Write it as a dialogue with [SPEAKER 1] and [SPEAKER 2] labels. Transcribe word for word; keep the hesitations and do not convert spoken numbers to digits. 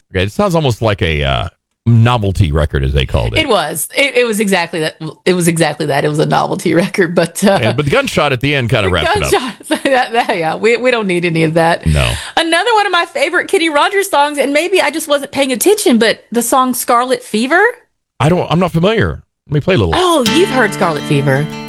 [SPEAKER 1] Okay, it sounds almost like a uh, novelty record, as they called it.
[SPEAKER 2] It was. It, it was exactly that. It was exactly that. It was a novelty record, but uh,
[SPEAKER 1] yeah, but the gunshot at the end kind of wrapped it up.
[SPEAKER 2] that, that, yeah, we we don't need any of that.
[SPEAKER 1] No.
[SPEAKER 2] Another one of my favorite Kenny Rogers songs, and maybe I just wasn't paying attention, but the song "Scarlet Fever."
[SPEAKER 1] I don't. I'm not familiar. Let me play a little.
[SPEAKER 2] Oh, you've heard "Scarlet Fever."